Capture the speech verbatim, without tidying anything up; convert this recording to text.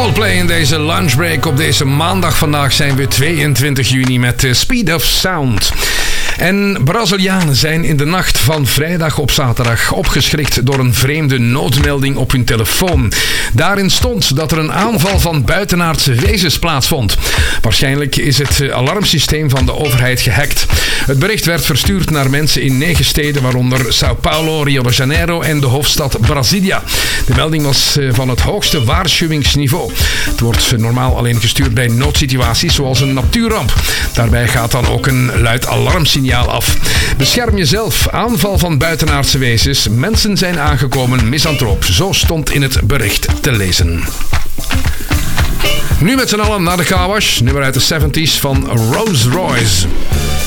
Coldplay in deze lunchbreak. Op deze maandag vandaag zijn we tweeëntwintig juni met Speed of Sound. En Brazilianen zijn in de nacht van vrijdag op zaterdag opgeschrikt door een vreemde noodmelding op hun telefoon. Daarin stond dat er een aanval van buitenaardse wezens plaatsvond. Waarschijnlijk is het alarmsysteem van de overheid gehackt. Het bericht werd verstuurd naar mensen in negen steden, waaronder Sao Paulo, Rio de Janeiro en de hoofdstad Brasilia. De melding was van het hoogste waarschuwingsniveau. Het wordt normaal alleen gestuurd bij noodsituaties zoals een natuurramp. Daarbij gaat dan ook een luid alarmsignaal af. Bescherm jezelf. Aanval van buitenaardse wezens. Mensen zijn aangekomen. Misantroop. Zo stond in het bericht te lezen. Nu met z'n allen naar de car wash. Nummer uit de zeventig van Rolls Royce.